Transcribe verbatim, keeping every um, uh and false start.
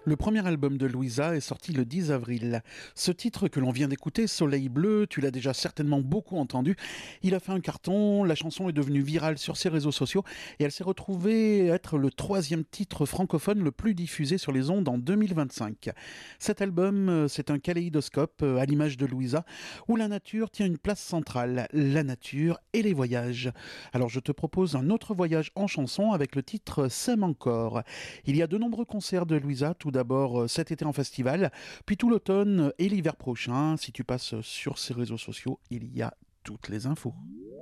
Le premier album de Louisa est sorti le dix avril. Ce titre que l'on vient d'écouter, Soleil bleu, tu l'as déjà certainement beaucoup entendu. Il a fait un carton, la chanson est devenue virale sur ses réseaux sociaux et elle s'est retrouvée être le troisième titre francophone le plus diffusé sur les ondes en deux mille vingt-cinq. Cet album, euh, c'est un kaléidoscope euh, à l'image de Louisa, où la nature tient une place centrale, la nature et les voyages. Alors je te propose un autre voyage en chanson avec le titre S'aime encore. Il y a de nombreux concerts de Louisa, tout d'abord euh, cet été en festival, puis tout l'automne et l'hiver prochain. Si tu passes sur ses réseaux sociaux, il y a toutes les infos.